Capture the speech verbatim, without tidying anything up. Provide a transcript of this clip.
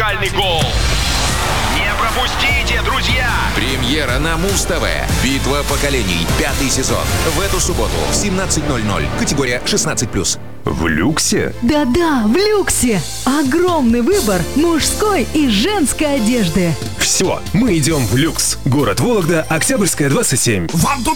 музыкальный гол. Не пропустите, друзья! Премьера на Муз-ТВ. Битва поколений. Пятый сезон. В эту субботу в семнадцать ноль ноль. Категория шестнадцать плюс. В люксе? Да-да, в люксе. Огромный выбор мужской и женской одежды. Все, мы идем в люкс. Город Вологда, Октябрьская, двадцать семь. Вам тут